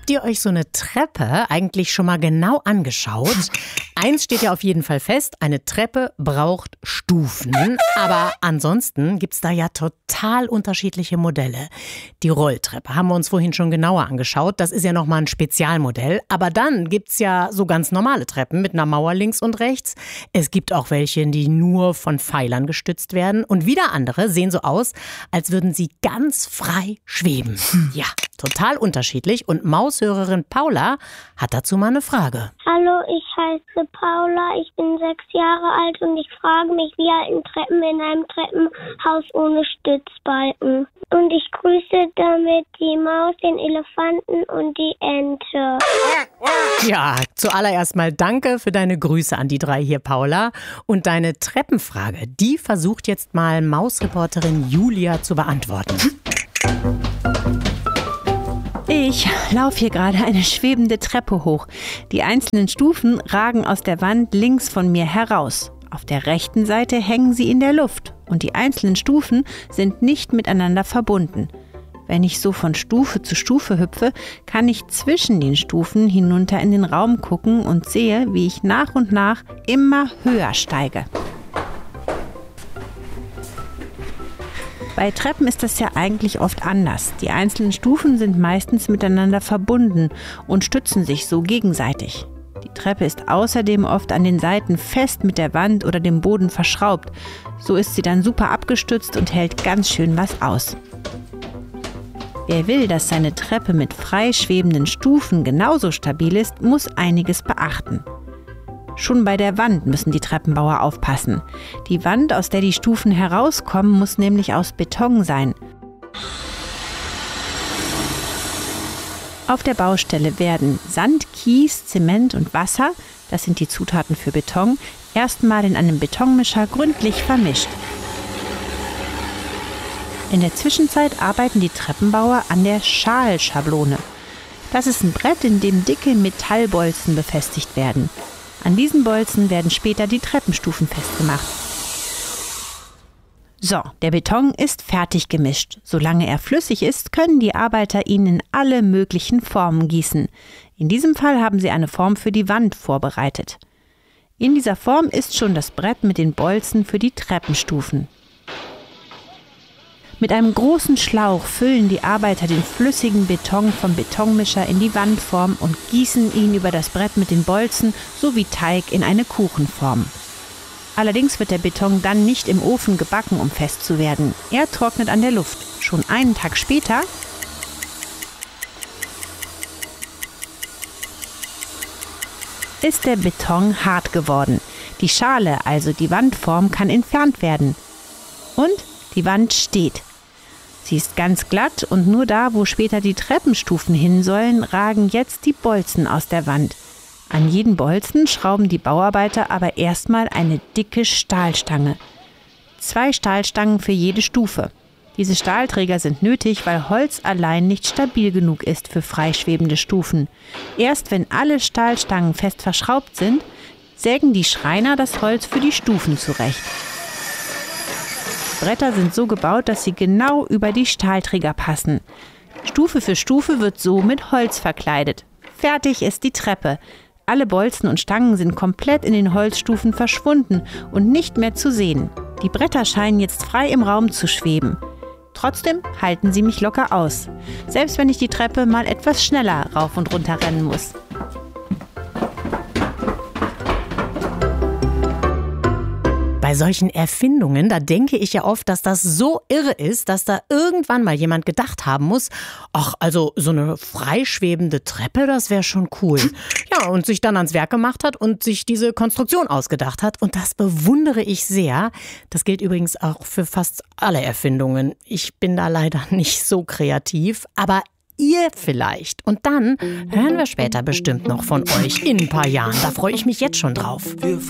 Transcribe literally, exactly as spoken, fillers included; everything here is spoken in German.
Habt ihr euch so eine Treppe eigentlich schon mal genau angeschaut? Eins steht ja auf jeden Fall fest, eine Treppe braucht Stufen. Aber ansonsten gibt's da ja total unterschiedliche Modelle. Die Rolltreppe haben wir uns vorhin schon genauer angeschaut. Das ist ja nochmal ein Spezialmodell. Aber dann gibt's ja so ganz normale Treppen mit einer Mauer links und rechts. Es gibt auch welche, die nur von Pfeilern gestützt werden. Und wieder andere sehen so aus, als würden sie ganz frei schweben. Ja, total unterschiedlich. Und Maushörerin Paula hat dazu mal eine Frage. Hallo, ich heiße Paula, ich bin sechs Jahre alt und ich frage mich, wie halten Treppen in einem Treppenhaus ohne Stützbalken? Und ich grüße damit die Maus, den Elefanten und die Ente. Ja, zuallererst mal danke für deine Grüße an die drei hier, Paula. Und deine Treppenfrage, die versucht jetzt mal Mausreporterin Julia zu beantworten. Ich laufe hier gerade eine schwebende Treppe hoch. Die einzelnen Stufen ragen aus der Wand links von mir heraus. Auf der rechten Seite hängen sie in der Luft und die einzelnen Stufen sind nicht miteinander verbunden. Wenn ich so von Stufe zu Stufe hüpfe, kann ich zwischen den Stufen hinunter in den Raum gucken und sehe, wie ich nach und nach immer höher steige. Bei Treppen ist das ja eigentlich oft anders. Die einzelnen Stufen sind meistens miteinander verbunden und stützen sich so gegenseitig. Die Treppe ist außerdem oft an den Seiten fest mit der Wand oder dem Boden verschraubt. So ist sie dann super abgestützt und hält ganz schön was aus. Wer will, dass seine Treppe mit frei schwebenden Stufen genauso stabil ist, muss einiges beachten. Schon bei der Wand müssen die Treppenbauer aufpassen. Die Wand, aus der die Stufen herauskommen, muss nämlich aus Beton sein. Auf der Baustelle werden Sand, Kies, Zement und Wasser, das sind die Zutaten für Beton, erstmal in einem Betonmischer gründlich vermischt. In der Zwischenzeit arbeiten die Treppenbauer an der Schalschablone. Das ist ein Brett, in dem dicke Metallbolzen befestigt werden. An diesen Bolzen werden später die Treppenstufen festgemacht. So, der Beton ist fertig gemischt. Solange er flüssig ist, können die Arbeiter ihn in alle möglichen Formen gießen. In diesem Fall haben sie eine Form für die Wand vorbereitet. In dieser Form ist schon das Brett mit den Bolzen für die Treppenstufen. Mit einem großen Schlauch füllen die Arbeiter den flüssigen Beton vom Betonmischer in die Wandform und gießen ihn über das Brett mit den Bolzen sowie Teig in eine Kuchenform. Allerdings wird der Beton dann nicht im Ofen gebacken, um fest zu werden. Er trocknet an der Luft. Schon einen Tag später ist der Beton hart geworden. Die Schale, also die Wandform, kann entfernt werden. Und die Wand steht. Sie ist ganz glatt und nur da, wo später die Treppenstufen hin sollen, ragen jetzt die Bolzen aus der Wand. An jeden Bolzen schrauben die Bauarbeiter aber erstmal eine dicke Stahlstange. Zwei Stahlstangen für jede Stufe. Diese Stahlträger sind nötig, weil Holz allein nicht stabil genug ist für freischwebende Stufen. Erst wenn alle Stahlstangen fest verschraubt sind, sägen die Schreiner das Holz für die Stufen zurecht. Bretter sind so gebaut, dass sie genau über die Stahlträger passen. Stufe für Stufe wird so mit Holz verkleidet. Fertig ist die Treppe. Alle Bolzen und Stangen sind komplett in den Holzstufen verschwunden und nicht mehr zu sehen. Die Bretter scheinen jetzt frei im Raum zu schweben. Trotzdem halten sie mich locker aus, selbst wenn ich die Treppe mal etwas schneller rauf und runter rennen muss. Bei solchen Erfindungen, da denke ich ja oft, dass das so irre ist, dass da irgendwann mal jemand gedacht haben muss, ach, also so eine freischwebende Treppe, das wäre schon cool. Ja, und sich dann ans Werk gemacht hat und sich diese Konstruktion ausgedacht hat. Und das bewundere ich sehr. Das gilt übrigens auch für fast alle Erfindungen. Ich bin da leider nicht so kreativ, aber ihr vielleicht. Und dann hören wir später bestimmt noch von euch in ein paar Jahren. Da freue ich mich jetzt schon drauf.